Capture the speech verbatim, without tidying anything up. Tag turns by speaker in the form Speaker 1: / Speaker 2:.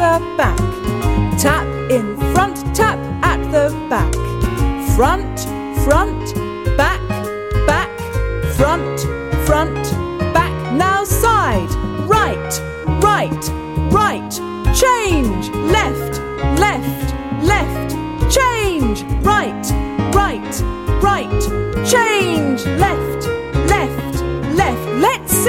Speaker 1: her back. Tap in front, tap at the back. Front, front, back, back, front, front, back. Now side, right, right,